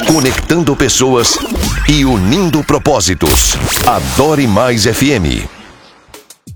conectando pessoas e unindo propósitos. Adore Mais FM.